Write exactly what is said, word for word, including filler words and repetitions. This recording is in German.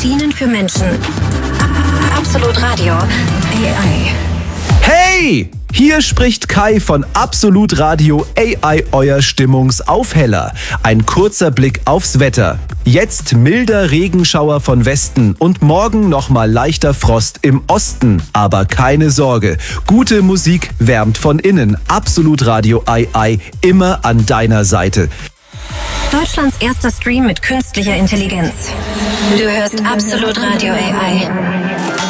Maschinen für Menschen. Absolut Radio A I. Hey! Hier spricht Kai von Absolut Radio A I, euer Stimmungsaufheller. Ein kurzer Blick aufs Wetter. Jetzt milder Regenschauer von Westen und morgen nochmal leichter Frost im Osten. Aber keine Sorge, gute Musik wärmt von innen. Absolut Radio A I, immer an deiner Seite. Deutschlands erster Stream mit künstlicher Intelligenz. Du hörst Absolut Radio A I.